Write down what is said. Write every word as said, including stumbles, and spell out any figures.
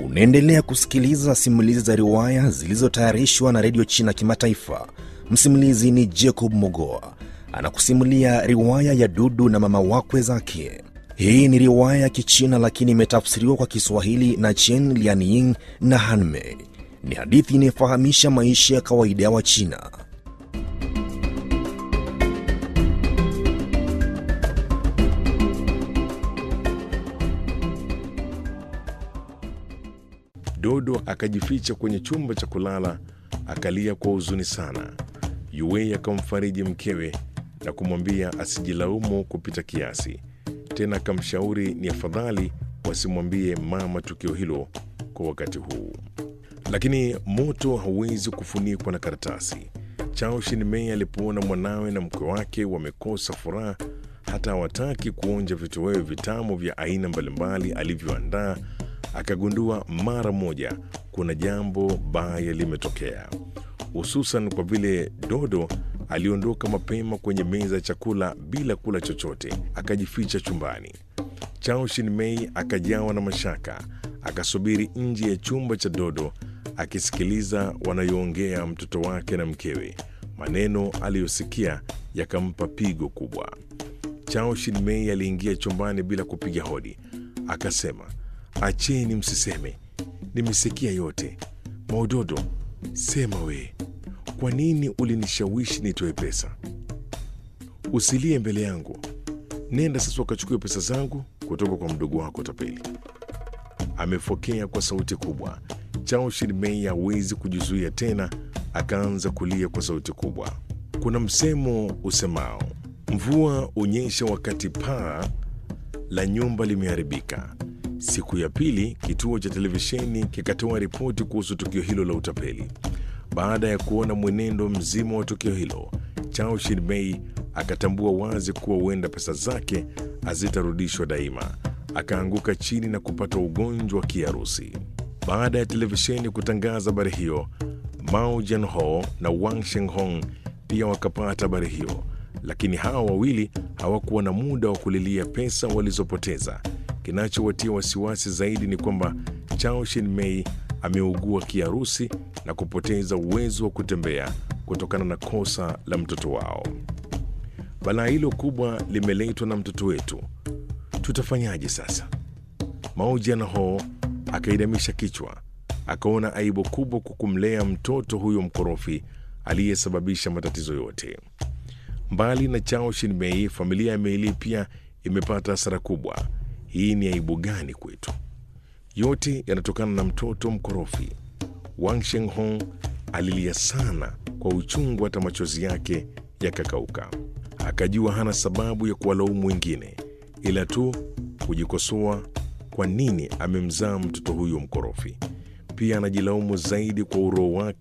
Unaendelea kusikiliza simulizi za riwaya zilizotayarishwa na Radio China Kimataifa. Msimulizi ni Jacob Mogoa. Anakusimulia riwaya ya Dudu na mama wakwe zake. Hii ni riwaya ya Kichina lakini imetafsiriwa kwa Kiswahili na Chen Lianying na Hanmei. Ni hadithi inayofahamisha maisha ya kawaida ya Wachina. Dodo akajificha kwenye chumba cha kulala, akalia kwa huzuni sana. Yue akamfariji mkewe na kumwambia asijilaumu kupita kiasi. Tena akamshauri ni afadhali wasimwambie mama tukio hilo kwa wakati huu. Lakini moto hauwezi kufunikwa na karatasi. Chao Shinmei alipoona mwanawe na mke wake wamekosa furaha, hata hawataki kuonja vitoweo vitamu vya aina mbalimbali alivyoandaa, akagundua mara moja kuna jambo baya limetokea, hususan kwa vile Dodo aliondoka mapema kwenye meza ya chakula bila kula chochote, akajificha chumbani. Chao Shinmei akajawa na mashaka, akasubiri nje ya chumba cha Dodo akisikiliza wanayoongea mtoto wake na mkewe. Maneno aliyosikia yakampa pigo kubwa. Chao Shinmei aliingia chumbani bila kupiga hodi, akasema, "Acheni msiseme, nimesikia yote. Maudodo, sema we, kwa nini ulinishawishi nitoe pesa? Usilie mbele yangu. Nenda sasa ukachukue pesa zangu kutoka kwa mdogo wako tapeli." Amefokea kwa sauti kubwa. Chao Shinmei hawezi kujizuia tena, akaanza kulia kwa sauti kubwa. Kuna msemo usemao, mvua unyesha wakati paa la nyumba limeharibika. Siku ya pili, kituo cha televisheni kikatoa ripoti kuhusu tukio hilo la utapeli. Baada ya kuona mwenendo mzima wa tukio hilo, Chao Shinmei akatambua wazi kuwa huenda pesa zake hazitarudishwa daima. Akaanguka chini na kupata ugonjwa wa kiharusi. Baada ya televisheni kutangaza habari hiyo, Mao Jianho na Wang Shenghong pia wakapata habari hiyo, lakini hawa wawili hawakuwa na muda wa kulilia pesa walizopoteza. Kinachowatia wasiwasi zaidi ni kwamba Chao Shinmei ameugua kiharusi na kupoteza uwezo wa kutembea kutokana na kosa la mtoto wao. Balaa hilo kubwa limeletwa na mtoto wetu. Tutafanyaje sasa? Mao Jianho akainamisha kichwa, akaona aibu kubwa kwa kumlea mtoto huyo mkorofi aliyesababisha matatizo yote. Mbali na Chao Shinmei, familia ya Meili pia imepata hasara kubwa. Hii ni aibu gani kwetu? Yote yanatokana na mtoto mkorofi. Wang Shenghong alilia sana kwa uchungu, hata machozi yake yakakauka. Akajua hana sababu ya kuwalaumu wengine, ila tu kujikosoa kwa nini amemzaa mtoto huyo mkorofi. Pia anajilaumu zaidi kwa uroho wake